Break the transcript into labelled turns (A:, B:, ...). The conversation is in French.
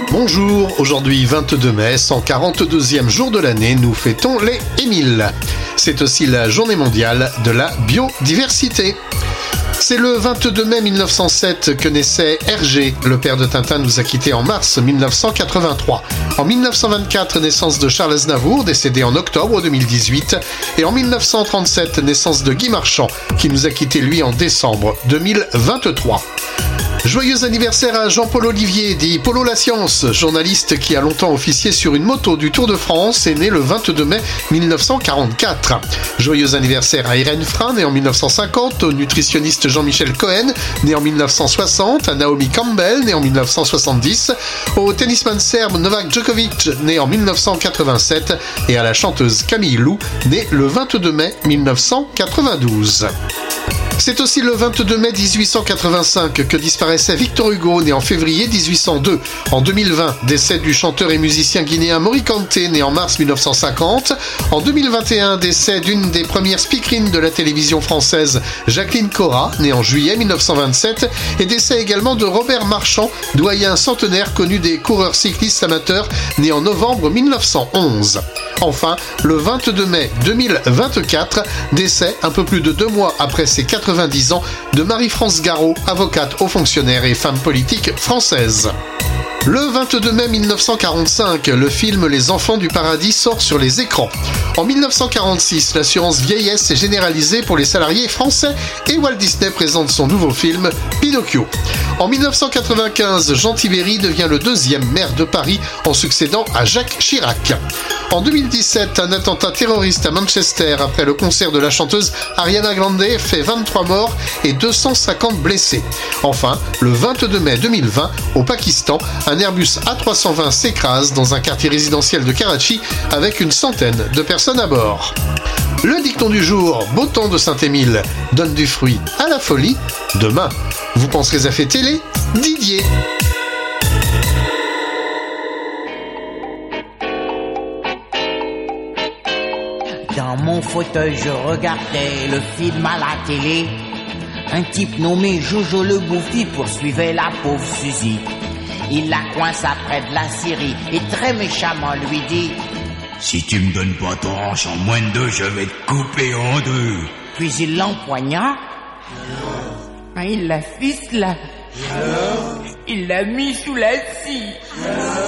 A: Bonjour, aujourd'hui 22 mai, 142e jour de l'année, nous fêtons les Émiles. C'est aussi la journée mondiale de la biodiversité. C'est le 22 mai 1907 que naissait Hergé. Le père de Tintin nous a quittés en mars 1983. En 1924, naissance de Charles Aznavour, décédé en octobre 2018. Et en 1937, naissance de Guy Marchand, qui nous a quittés lui en décembre 2023. Joyeux anniversaire à Jean-Paul Olivier, dit Polo La Science, journaliste qui a longtemps officié sur une moto du Tour de France, est né le 22 mai 1944. Joyeux anniversaire à Irène Frein, née en 1950, au nutritionniste Jean-Michel Cohen, né en 1960, à Naomi Campbell, né en 1970, au tennisman serbe Novak Djokovic, né en 1987, et à la chanteuse Camille Lou, née le 22 mai 1992. C'est aussi le 22 mai 1885 que disparaissait Victor Hugo, né en février 1802. En 2020, décès du chanteur et musicien guinéen Morikante, né en mars 1950. En 2021, décès d'une des premières speakerines de la télévision française, Jacqueline Cora, née en juillet 1927. Et décès également de Robert Marchand, doyen centenaire connu des coureurs cyclistes amateurs, né en novembre 1911. Enfin, le 22 mai 2024, décès un peu plus de 2 mois après ses 90 ans de Marie-France Garot, avocate haut fonctionnaire et femme politique française. Le 22 mai 1945, le film Les Enfants du Paradis sort sur les écrans. En 1946, l'assurance vieillesse est généralisée pour les salariés français et Walt Disney présente son nouveau film Pinocchio. En 1995, Jean Tibéri devient le 2e maire de Paris en succédant à Jacques Chirac. En 2017, un attentat terroriste à Manchester après le concert de la chanteuse Ariana Grande fait 23 morts et 250 blessés. Enfin, le 22 mai 2020, au Pakistan, un Airbus A320 s'écrase dans un quartier résidentiel de Karachi avec une centaine de personnes à bord. Le dicton du jour, beau temps de Saint-Émile, donne du fruit à la folie. Demain, vous penserez à fêter les Didier.
B: Dans mon fauteuil, je regardais le film à la télé. Un type nommé Jojo le Bouffi poursuivait la pauvre Suzy. Il la coince après de la Syrie et très méchamment lui dit:
C: si tu me donnes pas ton hanche en moins de 2, je vais te couper en 2.
B: Puis il l'empoigna. Il la ficelé. Il l'a mis sous la scie.